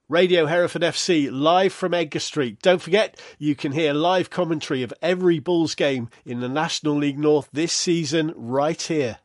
Radio Hereford FC live from Edgar Street. Don't forget, you can hear live commentary of every Bulls game in the National League North this season right here.